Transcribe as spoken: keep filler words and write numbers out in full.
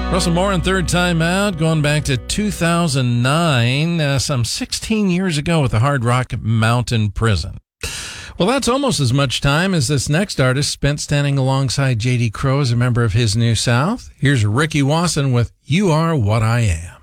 Russell Moore on Third Time Out, going back to two thousand nine, uh, some sixteen years ago at the Hard Rock Mountain Prison. Well, that's almost as much time as this next artist spent standing alongside J D Crowe as a member of his New South. Here's Ricky Wasson with You Are What I Am.